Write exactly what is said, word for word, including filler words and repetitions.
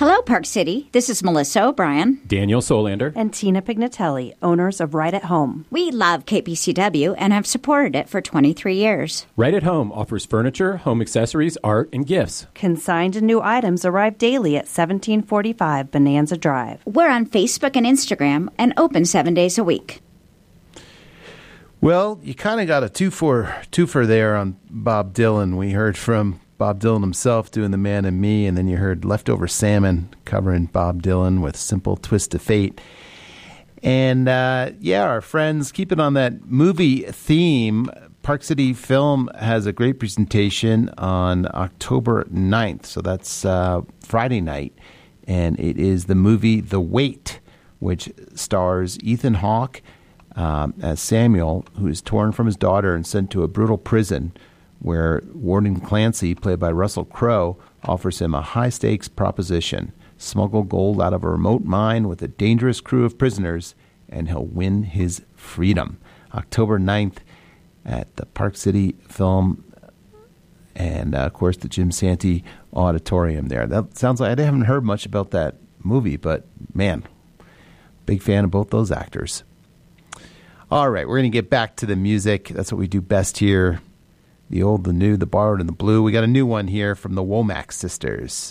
Hello, Park City. This is Melissa O'Brien. Daniel Solander. And Tina Pignatelli, owners of Right at Home. We love K P C W and have supported it for twenty-three years. Right at Home offers furniture, home accessories, art, and gifts. Consigned and new items arrive daily at seventeen forty-five Bonanza Drive. We're on Facebook and Instagram and open seven days a week. Well, you kind of got a two-for, two-for there on Bob Dylan. We heard from Bob Dylan himself doing The Man in Me, and then you heard Leftover Salmon covering Bob Dylan with Simple Twist of Fate. And, uh, yeah, our friends, keep it on that movie theme. Park City Film has a great presentation on October ninth, so that's uh, Friday night, and it is the movie The Wait, which stars Ethan Hawke um, as Samuel, who is torn from his daughter and sent to a brutal prison where Warden Clancy, played by Russell Crowe, offers him a high-stakes proposition: smuggle gold out of a remote mine with a dangerous crew of prisoners, and he'll win his freedom. October ninth at the Park City Film and, uh, of course, the Jim Santee Auditorium there. That sounds like I haven't heard much about that movie, but, man, big fan of both those actors. All right, we're going to get back to the music. That's what we do best here. The old, the new, the borrowed, and the blue. We got a new one here from the Womack Sisters.